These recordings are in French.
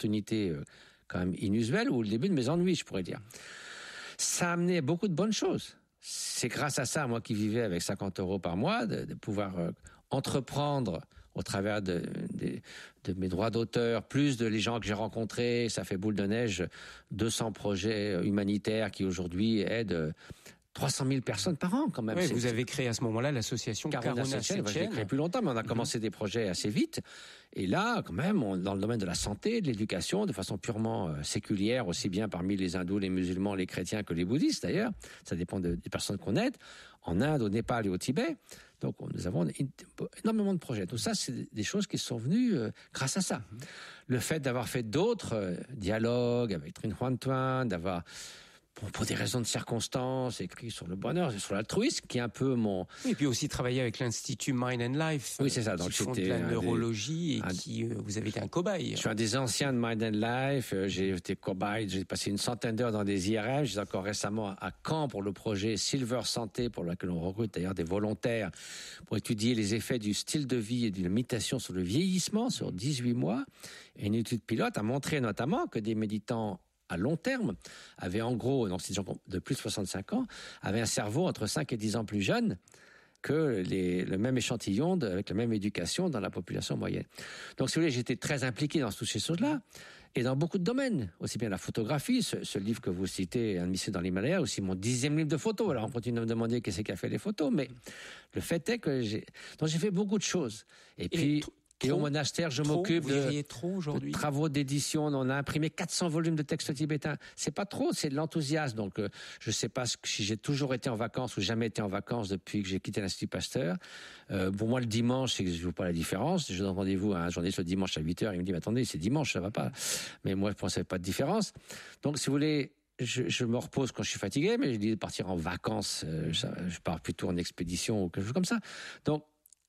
opportunité quand même inusuelle ou le début de mes ennuis, je pourrais dire. Ça a amené beaucoup de bonnes choses. C'est grâce à ça, moi qui vivais avec 50 € par mois, de pouvoir entreprendre au travers de mes droits d'auteur, plus de les gens que j'ai rencontrés, ça fait boule de neige, 200 projets humanitaires qui aujourd'hui aident 300 000 personnes par an, quand même. Oui, vous avez créé à ce moment-là l'association Carona Setchen. Je l'ai créé plus longtemps, mais on a commencé des projets assez vite. Et là, quand même, dans le domaine de la santé, de l'éducation, de façon purement séculière, aussi bien parmi les hindous, les musulmans, les chrétiens que les bouddhistes, d'ailleurs. Ça dépend des personnes qu'on aide. En Inde, au Népal et au Tibet. Donc, nous avons énormément de projets. Tout ça, c'est des choses qui sont venues grâce à ça. Le fait d'avoir fait d'autres dialogues avec Trinh Hoan Tuan, d'avoir... pour des raisons de circonstances, écrit sur le bonheur, sur l'altruisme, qui est un peu mon... Oui, et puis aussi travailler avec l'Institut Mind and Life. Oui, c'est ça. Donc, qui font de la neurologie et qui, vous avez été un cobaye. Je suis un des anciens de Mind and Life. J'ai été cobaye. J'ai passé une centaine d'heures dans des IRM. J'étais encore récemment à Caen pour le projet Silver Santé, pour lequel on recrute d'ailleurs des volontaires pour étudier les effets du style de vie et de l'imitation sur le vieillissement sur 18 mois. Et une étude pilote a montré notamment que des méditants à long terme, avaient en gros, donc c'est des gens de plus de 65 ans, avaient un cerveau entre 5 et 10 ans plus jeune que le même échantillon avec la même éducation dans la population moyenne. Donc, si vous voulez, j'étais très impliqué dans toutes ces choses-là et dans beaucoup de domaines, aussi bien la photographie, ce livre que vous citez, Un lycée dans l'Himalaya, aussi mon 10e livre de photos. Alors, on continue de me demander qu'est-ce qui a fait les photos, mais le fait est que j'ai fait beaucoup de choses. Et puis... Et au monastère, je m'occupe de travaux d'édition. On a imprimé 400 volumes de textes tibétains. C'est pas trop, c'est de l'enthousiasme. Donc, je sais pas si j'ai toujours été en vacances ou jamais été en vacances depuis que j'ai quitté l'Institut Pasteur. Pour moi, le dimanche, c'est que je vois pas la différence. Je donne rendez-vous à un journaliste le dimanche à 8h. Il me dit, mais attendez, c'est dimanche, ça va pas. Mais moi, je pensais pas de différence. Donc, si vous voulez, je me repose quand je suis fatigué, mais je dis de partir en vacances. Je pars plutôt en expédition ou quelque chose comme ça. Donc,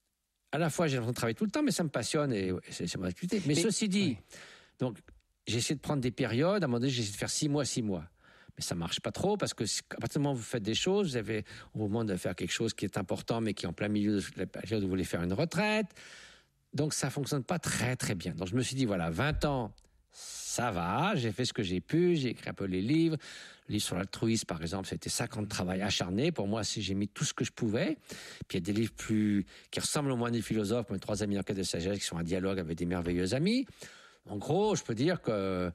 à la fois, j'ai l'impression de travailler tout le temps, mais ça me passionne et c'est mon activité. Mais ceci dit, donc, j'ai essayé de prendre des périodes. À un moment donné, j'ai essayé de faire 6 mois. Mais ça marche pas trop parce que à partir du moment où vous faites des choses, vous avez au moment de faire quelque chose qui est important, mais qui est en plein milieu de la période où vous voulez faire une retraite. Donc, ça fonctionne pas très, très bien. Donc, je me suis dit, voilà, 20 ans, ça va, j'ai fait ce que j'ai pu, j'ai écrit un peu les livres. Le livre sur l'altruisme, par exemple, c'était 5 ans de travail acharné. Pour moi, j'ai mis tout ce que je pouvais. Puis il y a des livres qui ressemblent au moins des philosophes, comme les 3 amis en quête de sagesse, qui sont un dialogue avec des merveilleux amis. En gros, je peux dire que,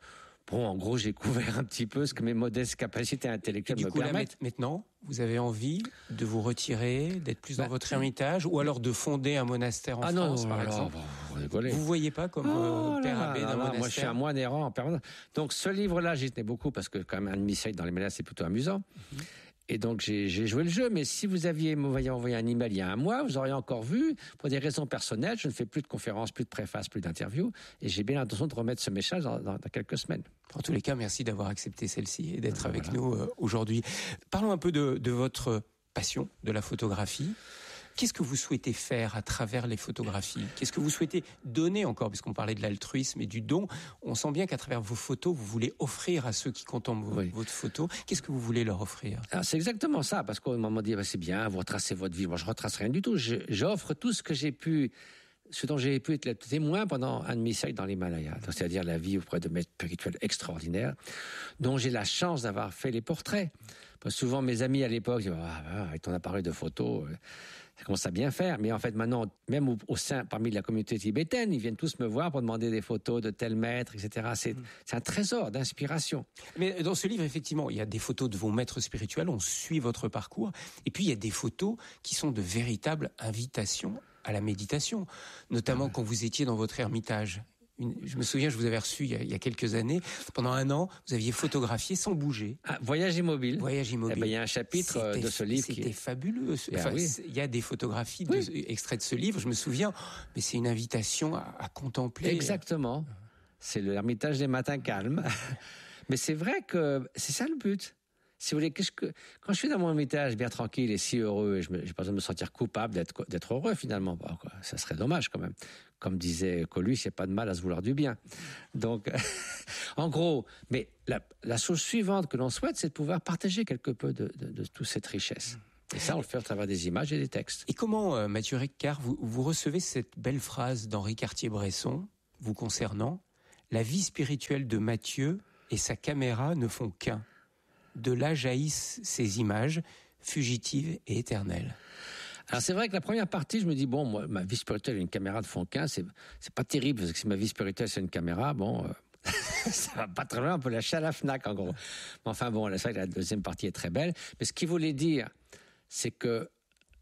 j'ai couvert un petit peu ce que mes modestes capacités intellectuelles me permettent. Là, maintenant, vous avez envie de vous retirer, d'être plus dans votre ermitage, ou alors de fonder un monastère en France, par exemple. Vous voyez pas comme père abbé d'un monastère? Moi, je suis un moine errant en permanence. Donc, ce livre-là, j'y tenais beaucoup parce que, quand même, un demi-siècle dans les médias, c'est plutôt amusant. Et donc, j'ai joué le jeu. Mais si vous aviez envoyé un email il y a un mois, vous auriez encore vu, pour des raisons personnelles, je ne fais plus de conférences, plus de préfaces, plus d'interviews. Et j'ai bien l'intention de remettre ce message dans quelques semaines. En tous les cas, merci d'avoir accepté celle-ci et d'être avec nous aujourd'hui. Parlons un peu de votre passion de la photographie. Qu'est-ce que vous souhaitez faire à travers les photographies? Qu'est-ce que vous souhaitez donner encore? Puisqu'on parlait de l'altruisme et du don, on sent bien qu'à travers vos photos, vous voulez offrir à ceux qui contemplent votre photo. Qu'est-ce que vous voulez leur offrir? Alors, c'est exactement ça, parce qu'au moment dit, c'est bien, vous retracez votre vie. Moi, je retrace rien du tout. J'offre tout ce que j'ai pu, ce dont j'ai pu être le témoin pendant un demi-siècle dans l'Himalaya. C'est-à-dire la vie auprès de maîtres spirituels extraordinaires, dont j'ai la chance d'avoir fait les portraits. Parce que souvent, mes amis à l'époque disaient, avec ton appareil de photo, ça commence à bien faire. Mais en fait, maintenant, même au sein, parmi la communauté tibétaine, ils viennent tous me voir pour demander des photos de tel maître, etc. C'est un trésor d'inspiration. Mais dans ce livre, effectivement, il y a des photos de vos maîtres spirituels, on suit votre parcours. Et puis, il y a des photos qui sont de véritables invitations à la méditation. Notamment quand vous étiez dans votre ermitage. Je me souviens, je vous avais reçu il y a quelques années. Pendant 1 an, vous aviez photographié sans bouger. Voyage immobile. Voyage immobile. Eh ben, il y a un chapitre de ce livre C'était fabuleux. Il y a des photographies extraits de ce livre. Je me souviens, mais c'est une invitation à contempler. Exactement. C'est l'ermitage des matins calmes. Mais c'est vrai que c'est ça le but. Si vous voulez, quand je suis dans mon ermitage bien tranquille et si heureux, et j'ai pas besoin de me sentir coupable d'être heureux finalement, ça serait dommage quand même. Comme disait Coluche, il n'y a pas de mal à se vouloir du bien. Donc, en gros, mais la chose suivante que l'on souhaite, c'est de pouvoir partager quelque peu de toute cette richesse. Et ça, on le fait à travers des images et des textes. Et comment, Mathieu Ricard, vous recevez cette belle phrase d'Henri Cartier-Bresson, vous concernant: La vie spirituelle de Mathieu et sa caméra ne font qu'un. De là jaillissent ces images, fugitives et éternelles. Alors c'est vrai que la première partie, je me dis, bon, moi, ma vie spirituelle et une caméra de fond 15, c'est pas terrible, parce que si ma vie spirituelle c'est une caméra, bon, ça va pas très loin, on peut lâcher à la FNAC en gros. Mais enfin bon, c'est vrai que la deuxième partie est très belle. Mais ce qu'il voulait dire, c'est que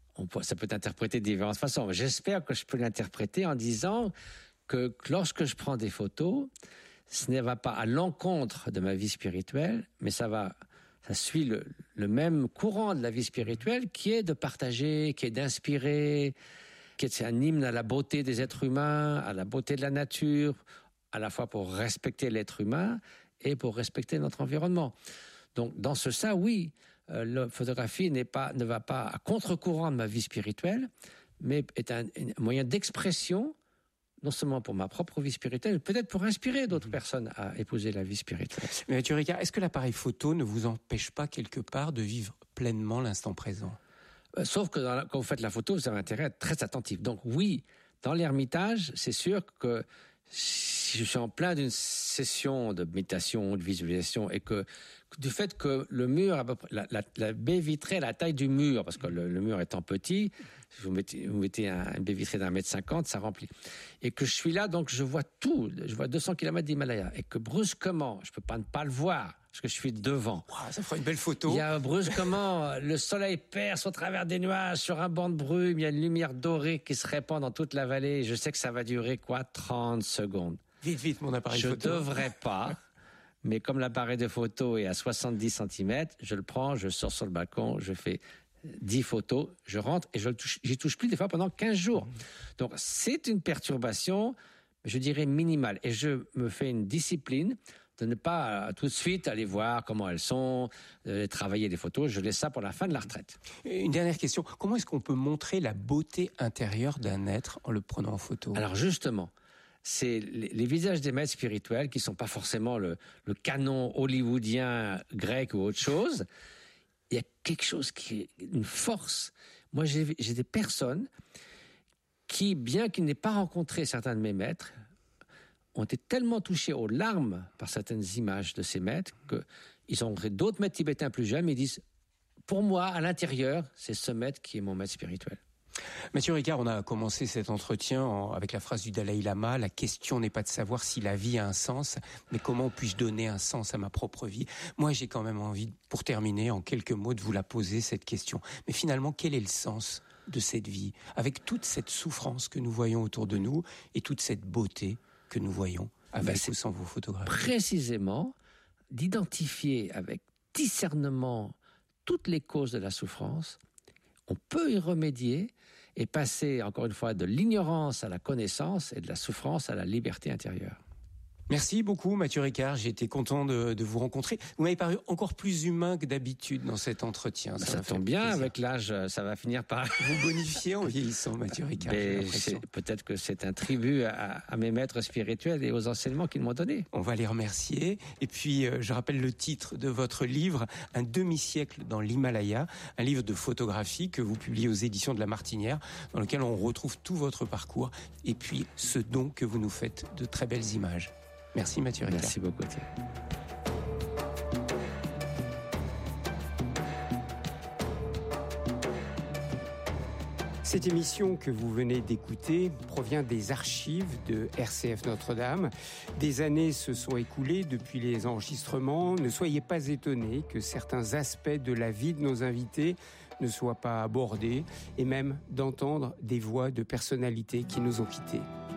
ça peut être interprété de différentes façons. J'espère que je peux l'interpréter en disant que lorsque je prends des photos, ce ne va pas à l'encontre de ma vie spirituelle, mais ça suit le même courant de la vie spirituelle qui est de partager, qui est d'inspirer, qui est un hymne à la beauté des êtres humains, à la beauté de la nature, à la fois pour respecter l'être humain et pour respecter notre environnement. Donc dans ce sens, oui, la photographie ne va pas à contre-courant de ma vie spirituelle, mais est un moyen d'expression, non seulement pour ma propre vie spirituelle, mais peut-être pour inspirer d'autres personnes à épouser la vie spirituelle. Mais Mathieu Ricard, est-ce que l'appareil photo ne vous empêche pas quelque part de vivre pleinement l'instant présent ? Sauf que quand vous faites la photo, vous avez intérêt à être très attentif. Donc oui, dans l'ermitage, c'est sûr que si je suis en plein d'une session de méditation, de visualisation, et que du fait que le mur, à peu près, la baie vitrée à la taille du mur, parce que le mur étant petit, si vous mettez une baie vitrée d'1,50 m, ça remplit. Et que je suis là, donc je vois tout, je vois 200 km d'Himalaya, et que brusquement, je peux pas ne pas le voir, parce que je suis devant. Wow, ça fera une belle photo. Il y a brusquement, le soleil perce au travers des nuages, sur un banc de brume, il y a une lumière dorée qui se répand dans toute la vallée, et je sais que ça va durer, 30 secondes. Vite, mon appareil photo. Je devrais pas, mais comme l'appareil de photo est à 70 cm, je le prends, je sors sur le balcon, je fais 10 photos, je rentre et j'y touche plus des fois pendant 15 jours. Donc c'est une perturbation, je dirais minimale. Et je me fais une discipline de ne pas tout de suite aller voir comment elles sont, travailler les photos. Je laisse ça pour la fin de la retraite. Une dernière question. Comment est-ce qu'on peut montrer la beauté intérieure d'un être en le prenant en photo ? Alors justement, c'est les visages des maîtres spirituels qui ne sont pas forcément le canon hollywoodien, grec ou autre chose. Il y a quelque chose qui est une force. Moi, j'ai des personnes qui, bien qu'ils n'aient pas rencontré certains de mes maîtres, ont été tellement touchés aux larmes par certaines images de ces maîtres qu'ils ont rencontré d'autres maîtres tibétains plus jeunes, mais ils disent, pour moi, à l'intérieur, c'est ce maître qui est mon maître spirituel. Mathieu Ricard, on a commencé cet entretien avec la phrase du Dalai Lama, la question n'est pas de savoir si la vie a un sens, mais comment puis-je donner un sens à ma propre vie ? Moi, j'ai quand même envie, pour terminer, en quelques mots, de vous la poser, cette question. Mais finalement, quel est le sens de cette vie ? Avec toute cette souffrance que nous voyons autour de nous et toute cette beauté que nous voyons avec ou sans vos photographies. Précisément, d'identifier avec discernement toutes les causes de la souffrance. On peut y remédier et passer, encore une fois, de l'ignorance à la connaissance et de la souffrance à la liberté intérieure. Merci beaucoup Mathieu Ricard, j'ai été content de vous rencontrer. Vous m'avez paru encore plus humain que d'habitude dans cet entretien. Ça tombe bien, plaisir. Avec l'âge, ça va finir par... Vous bonifier en vieillissant Mathieu Ricard. Peut-être que c'est un tribut à mes maîtres spirituels et aux enseignements qu'ils m'ont donnés. On va les remercier. Et puis, je rappelle le titre de votre livre, Un demi-siècle dans l'Himalaya, un livre de photographie que vous publiez aux éditions de La Martinière, dans lequel on retrouve tout votre parcours et puis ce don que vous nous faites de très belles images. Merci Mathieu Ricard. Merci beaucoup. Cette émission que vous venez d'écouter provient des archives de RCF Notre-Dame. Des années se sont écoulées depuis les enregistrements. Ne soyez pas étonnés que certains aspects de la vie de nos invités ne soient pas abordés et même d'entendre des voix de personnalités qui nous ont quittés.